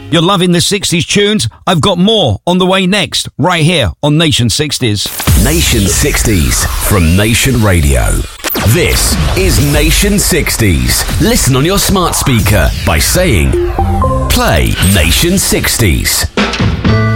You're loving the 60s tunes? I've got more on the way next, right here on Nation 60s. Nation 60s from Nation Radio. This is Nation 60s. Listen on your smart speaker by saying, play Nation 60s.